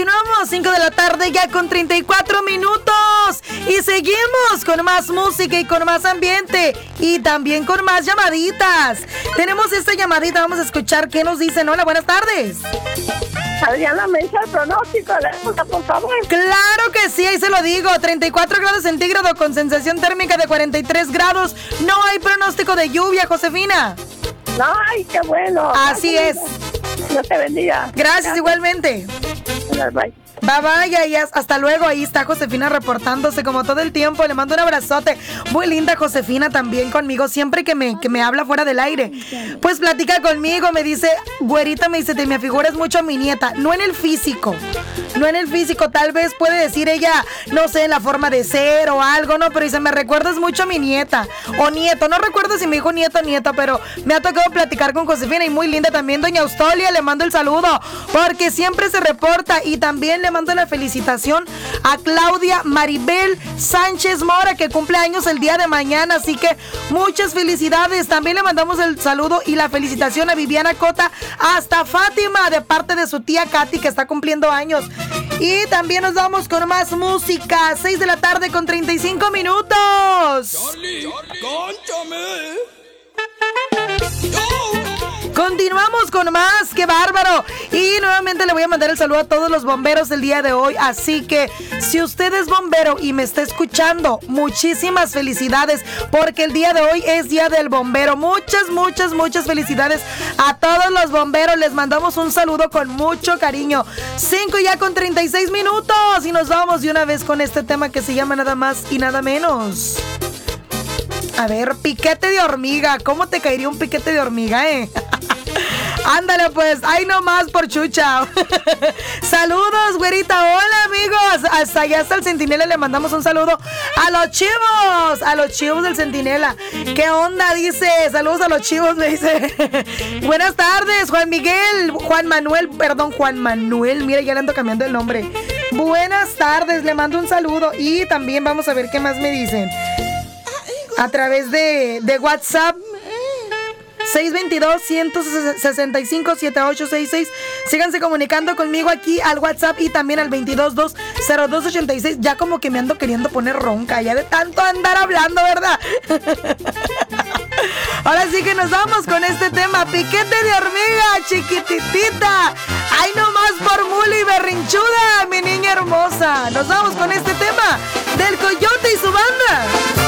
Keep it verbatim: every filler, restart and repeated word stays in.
Continuamos, cinco de la tarde ya con treinta y cuatro minutos. Y seguimos con más música y con más ambiente. Y también con más llamaditas. Tenemos esta llamadita, vamos a escuchar qué nos dicen. Hola, buenas tardes. Adriana, me hizo el pronóstico, por favor. Claro que sí, ahí se lo digo. treinta y cuatro grados centígrados con sensación térmica de cuarenta y tres grados. No hay pronóstico de lluvia, Josefina. Ay, qué bueno. Así es. Dios te bendiga. Gracias, Gracias. Igualmente. Bye. Bye bye, y hasta luego. Ahí está Josefina reportándose como todo el tiempo. Le mando un abrazote. Muy linda Josefina también conmigo. Siempre que me, que me habla fuera del aire, pues platica conmigo. Me dice, güerita, me dice, te me afiguras mucho a mi nieta. No en el físico, no en el físico. Tal vez puede decir ella, no sé, en la forma de ser o algo, ¿no? Pero dice, me recuerdas mucho a mi nieta o nieto. No recuerdo si me dijo nieto o nieta, pero me ha tocado platicar con Josefina. Y muy linda también doña Austolia. Le mando el saludo porque siempre se reporta. Y también le mando la felicitación a Claudia Maribel Sánchez Mora, que cumple años el día de mañana, así que muchas felicidades. También le mandamos el saludo y la felicitación a Viviana Cota hasta Fátima, de parte de su tía Katy, que está cumpliendo años. Y también nos vamos con más música, seis de la tarde con treinta y cinco minutos. Charlie, cónchame. Continuamos con más, qué bárbaro. Y nuevamente le voy a mandar el saludo a todos los bomberos del día de hoy. Así que si usted es bombero y me está escuchando, muchísimas felicidades, porque el día de hoy es día del bombero. Muchas, muchas, muchas felicidades a todos los bomberos. Les mandamos un saludo con mucho cariño. cinco ya con treinta y seis minutos. Y nos vamos de una vez con este tema que se llama nada más y nada menos. A ver, piquete de hormiga. ¿Cómo te caería un piquete de hormiga, eh? Ándale pues, ahí nomás por chucha. Saludos, güerita. Hola, amigos. Hasta allá hasta el Centinela le mandamos un saludo a los chivos. A los chivos del Centinela. ¿Qué onda? Dice, saludos a los chivos, me dice. Buenas tardes, Juan Miguel. Juan Manuel, perdón, Juan Manuel. Mira, ya le ando cambiando el nombre. Buenas tardes, le mando un saludo. Y también vamos a ver qué más me dicen. A través de, de WhatsApp. seis dos dos, uno seis cinco, siete ocho seis seis. Síganse comunicando conmigo aquí al WhatsApp y también al veintidós dos cero dos ochenta y seis. Ya como que me ando queriendo poner ronca, ya de tanto andar hablando, ¿verdad? Ahora sí que nos vamos con este tema. Piquete de hormiga, chiquititita. Ay, nomás por mula y berrinchuda, mi niña hermosa. Nos vamos con este tema del Coyote y su banda.